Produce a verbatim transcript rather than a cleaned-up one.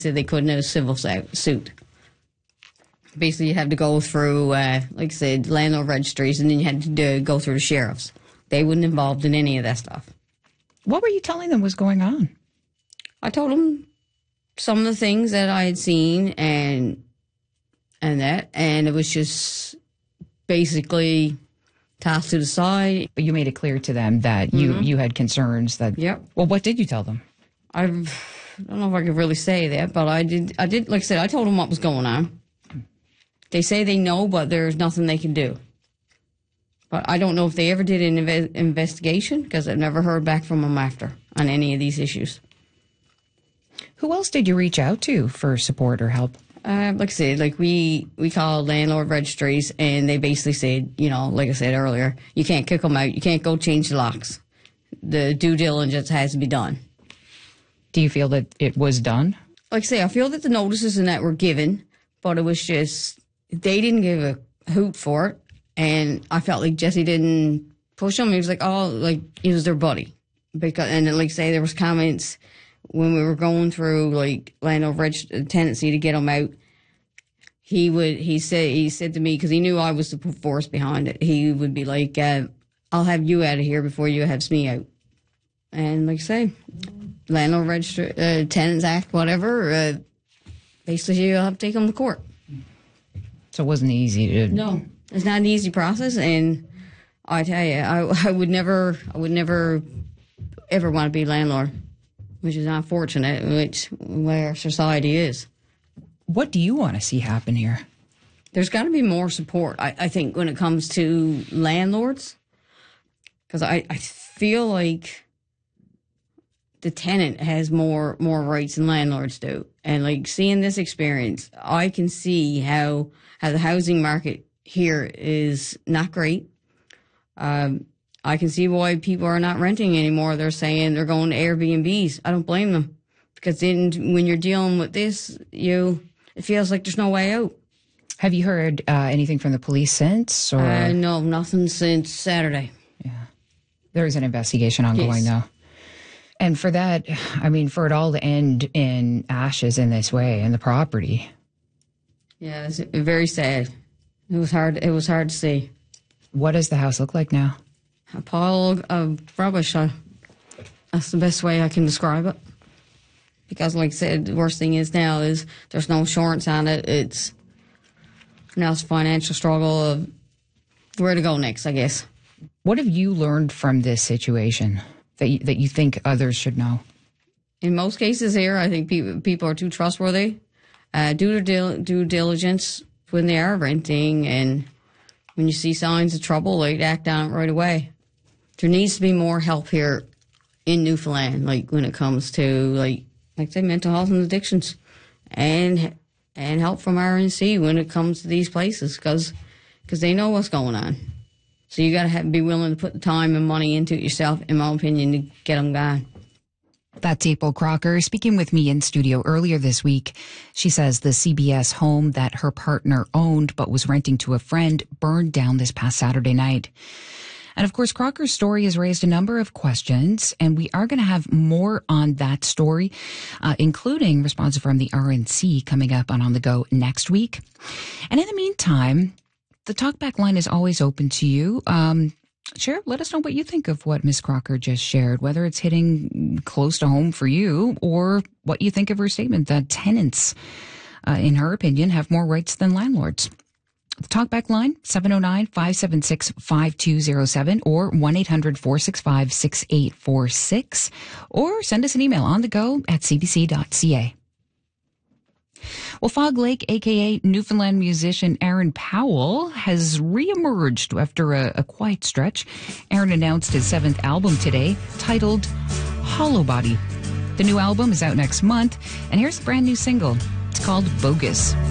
So they couldn't have a civil suit. Basically, you have to go through, uh, like I said, landlord registries, and then you had to do, go through the sheriffs. They weren't involved in any of that stuff. What were you telling them was going on? I told them some of the things that I had seen and and that, and it was just basically tossed to the side. But you made it clear to them that you, mm-hmm. you had concerns that... Yep. Well, what did you tell them? I don't know if I could really say that, but I did, I did, like I said, I told them what was going on. They say they know, but there's nothing they can do. But I don't know if they ever did an inve- investigation, because I've never heard back from them after on any of these issues. Who else did you reach out to for support or help? Uh, like I said, like we, we called landlord registries, and they basically said, you know, like I said earlier, you can't kick them out. You can't go change the locks. The due diligence has to be done. Do you feel that it was done? Like I say, I feel that the notices and that were given, but it was just, they didn't give a hoot for it. And I felt like Jesse didn't push him. He was like, oh, like, he was their buddy. Because, and then, like, say there was comments when we were going through, like, landlord reg- tenancy to get him out. He would, he said, he said to me, because he knew I was the force behind it, he would be like, uh, I'll have you out of here before you have me out. And like I say, Landlord Register, uh, Tenants Act, whatever, uh, basically you'll have to take them to court. So it wasn't easy to... No, it's not an easy process, and I tell you, I, I would never, I would never ever want to be landlord, which is unfortunate, which where society is. What do you want to see happen here? There's got to be more support, I, I think, when it comes to landlords, because I, I feel like the tenant has more more rights than landlords do. And like seeing this experience, I can see how how the housing market here is not great. Um, I can see why people are not renting anymore. They're saying they're going to Airbnbs. I don't blame them, because then when you're dealing with this, you it feels like there's no way out. Have you heard uh, anything from the police since? Or? Uh, no, nothing since Saturday. Yeah, there is an investigation ongoing, yes. though. And for that, I mean, for it all to end in ashes in this way, in the property. Yeah, it's very sad. It was hard. It was hard to see. What does the house look like now? A pile of rubbish. Uh, that's the best way I can describe it. Because, like I said, the worst thing is now is there's no insurance on it. It's now it's a financial struggle of where to go next, I guess. What have you learned from this situation that you, that you think others should know? In most cases here, I think people, people are too trustworthy. Uh, do their dil- due diligence when they are renting, and when you see signs of trouble, like act on it right away. There needs to be more help here in Newfoundland, like when it comes to, like, like I say, mental health and addictions, and and help from R N C when it comes to these places, because because they know what's going on. So you got to be willing to put the time and money into it yourself, in my opinion, to get them gone. That's April Crocker speaking with me in studio earlier this week. She says the C B S home that her partner owned but was renting to a friend burned down this past Saturday night. And of course, Crocker's story has raised a number of questions, and we are going to have more on that story, uh, including responses from the R N C coming up on On the Go next week. And in the meantime, the talkback line is always open to you. Um, Share, let us know what you think of what Miz Crocker just shared, whether it's hitting close to home for you or what you think of her statement that tenants, uh, in her opinion, have more rights than landlords. The talkback line, seven oh nine, five seven six, five two oh seven or one eight hundred, four six five, six eight four six, or send us an email on the go at c b c dot c a. Well, Fog Lake, a k a. Newfoundland musician Aaron Powell, has reemerged after a, a quiet stretch. Aaron announced his seventh album today, titled Hollow Body. The new album is out next month, and here's a brand new single. It's called Bogus.